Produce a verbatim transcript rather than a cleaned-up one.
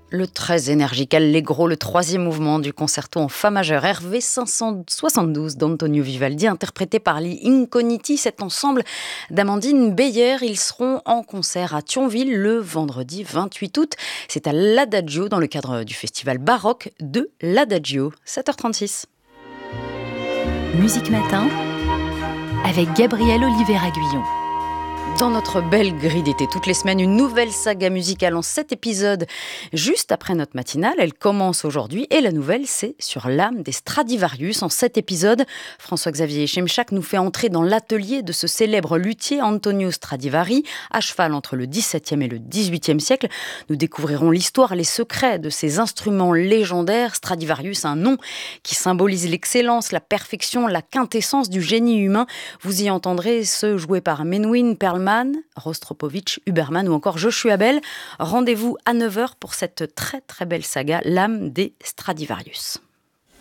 Le très énergique Allegro, le troisième mouvement du concerto en fa majeur R V cinq cent soixante-douze d'Antonio Vivaldi, interprété par les Incogniti, cet ensemble d'Amandine Beyer. Ils seront en concert à Thionville le vendredi vingt-huit août. C'est à l'Adagio, dans le cadre du festival baroque de l'Adagio. sept heures trente-six. Musique Matin, avec Gabriel Oliver-Aguillon. Dans notre belle grille d'été, toutes les semaines, une nouvelle saga musicale en sept épisodes, juste après notre matinale. Elle commence aujourd'hui et la nouvelle, c'est sur l'âme des Stradivarius. En sept épisodes, François-Xavier Chemchak nous fait entrer dans l'atelier de ce célèbre luthier Antonio Stradivari, à cheval entre le dix-septième et le dix-huitième siècle. Nous découvrirons l'histoire, les secrets de ces instruments légendaires. Stradivarius, un nom qui symbolise l'excellence, la perfection, la quintessence du génie humain. Vous y entendrez ceux joués par Menuhin, Perlman, Rostropovitch, Huberman ou encore Joshua Bell. Rendez-vous à neuf heures pour cette très très belle saga, l'âme des Stradivarius.